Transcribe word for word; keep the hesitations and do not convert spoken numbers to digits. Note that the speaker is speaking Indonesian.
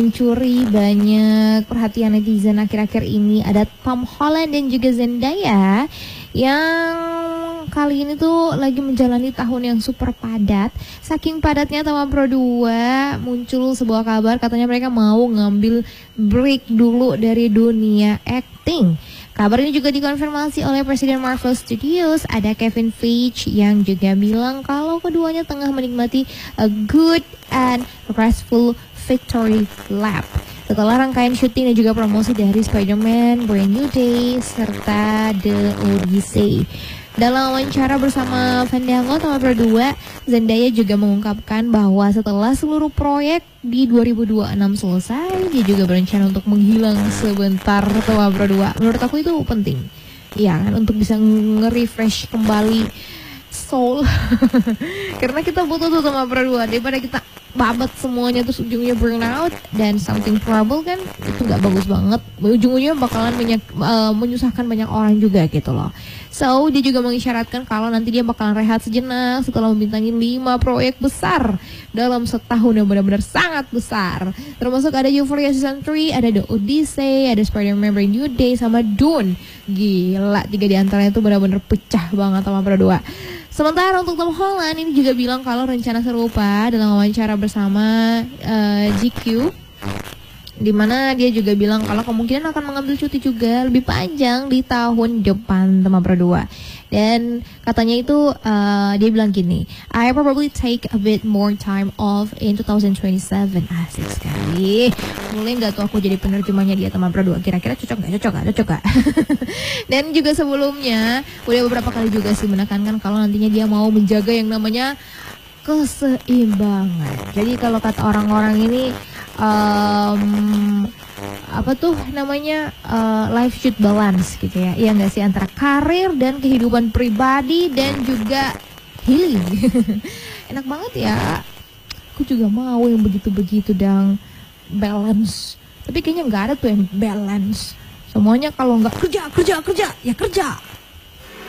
mencuri banyak perhatian netizen akhir-akhir ini. Ada Tom Holland dan juga Zendaya yang kali ini tuh lagi menjalani tahun yang super padat. Saking padatnya Tama Pro dua, muncul sebuah kabar katanya mereka mau ngambil break dulu dari dunia acting. Kabar ini juga dikonfirmasi oleh Presiden Marvel Studios. Ada Kevin Feige yang juga bilang kalau keduanya tengah menikmati a good and restful victory lap setelah rangkaian syuting dan juga promosi dari Spider-Man, Brand New Day, serta The Odyssey. Dalam wawancara bersama Fandango Tama Pro dua, Zendaya juga mengungkapkan bahwa setelah seluruh proyek di dua ribu dua puluh enam selesai, dia juga berencana untuk menghilang sebentar Tama Pro dua. Menurut aku itu penting, ya kan, untuk bisa nge-refresh kembali soul. Karena kita butuh tuh Tama Pro dua, daripada kita babat semuanya terus ujungnya burnout dan something trouble, kan itu nggak bagus banget. Ujung-ujungnya bakalan banyak, uh, menyusahkan banyak orang juga gitu loh. So dia juga mengisyaratkan kalau nanti dia bakalan rehat sejenak setelah membintangi lima proyek besar dalam setahun yang benar-benar sangat besar. Termasuk ada Euphoria Season tiga, ada The Odyssey, ada Spider-Man Brand New Day, sama Dune. Gila, tiga di antaranya itu benar-benar pecah banget sama Pro dua. Sementara untuk Tom Holland ini juga bilang kalau rencana serupa dalam wawancara bersama uh, G Q, di mana dia juga bilang kalau kemungkinan akan mengambil cuti juga lebih panjang di tahun depan Tama Pro dua. Dan katanya itu uh, dia bilang gini, I probably take a bit more time off in two thousand twenty-seven. Asik sekali. Boleh nggak tuh aku jadi penerjemahnya dia Tama Pro dua? Kira-kira cocok nggak? Cocok nggak? Cocok nggak? Dan juga sebelumnya udah beberapa kali juga sih menekankan kalau nantinya dia mau menjaga yang namanya keseimbangan. Jadi kalau kata orang-orang ini um, apa tuh namanya uh, life should balance gitu ya, iya nggak sih, antara karir dan kehidupan pribadi dan juga healing. Enak banget ya, aku juga mau yang begitu-begitu dang, balance. Tapi kayaknya nggak ada tuh yang balance. Semuanya kalau nggak kerja kerja kerja ya kerja.